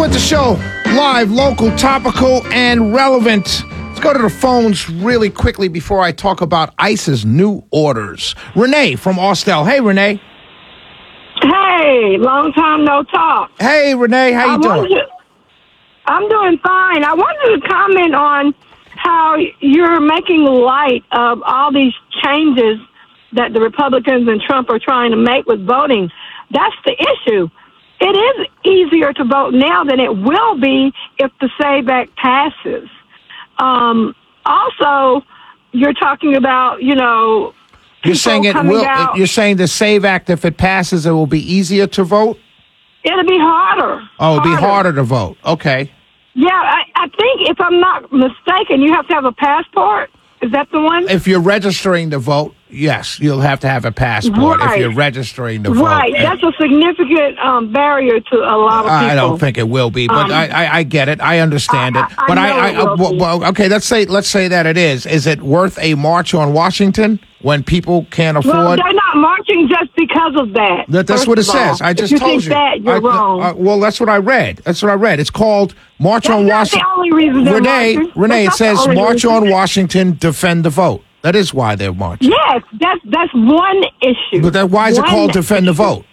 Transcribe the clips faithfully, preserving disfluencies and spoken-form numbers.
Clint the Show, live, local, topical, and relevant. Let's go to the phones really quickly before I talk about ICE's new orders. Renee from Austell. Hey, Renee. Hey, long time no talk. Hey, Renee, how you I doing? wanted to- I'm doing fine. I wanted to comment on how you're making light of all these changes that the Republicans and Trump are trying to make with voting. That's the issue. It is easier to vote now than it will be if the SAVE Act passes. Um, also, you're talking about, you know, You're saying it coming will. out- You're saying the SAVE Act, if it passes, it will be easier to vote. It'll be harder. Oh, it'll be harder to vote. Okay. Yeah, I, I think if I'm not mistaken, you have to have a passport. Is that the one? If you're registering to vote, yes, you'll have to have a passport if Right. you're registering to vote. Right. That's a significant um, barrier to a lot of people. I don't think it will be, but Um, I, I, I get it. I understand I- it. I- I But know I, it will well, be. well, okay, let's say let's say that it is. Is it worth a march on Washington when people can't Well, afford? they're not marching just because of that. That, that's first what it of all. says. I If just you told think you. that, you're I- wrong. uh, well, that's what I read. That's what I read. It's called March That's on not the Washington. only reason they're Renee, marching. Renee, it That's not the says only March reason. on Washington, defend the vote. That is why they're marching. Yes, that's that's one issue. But that, why is it One called defend the issue. vote?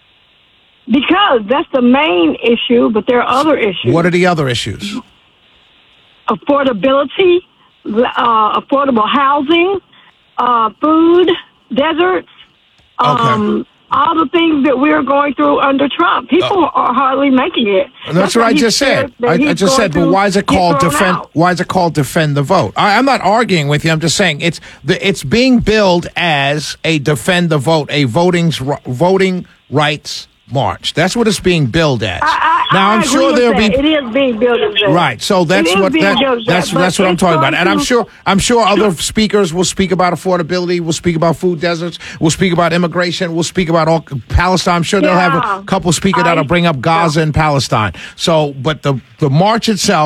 Because that's the main issue, but there are other issues. What are the other issues? Affordability, uh, affordable housing, uh, food, deserts, um, all the things that we're going through under Trump. People are hardly making it. And that's, what why I he's just said. scared that I, I he's just going said, but to why is it get called thrown defend? out. Why is it called defend the vote? I, I'm not arguing with you. I'm just saying it's the it's being billed as a defend the vote, a voting voting rights march. That's what it's being billed as. I, I, now I I'm agree sure with there'll that. be It is being built as that. right. So that's It is what being that, built as that's that, that's but what I'm it's talking about. going And I'm to- sure I'm sure other speakers will speak about affordability. We'll speak about food deserts. We'll speak about immigration. We'll speak about all Palestine. I'm sure they'll have Yeah. a couple speakers I- that'll bring up Gaza and Palestine. So, but the the march itself.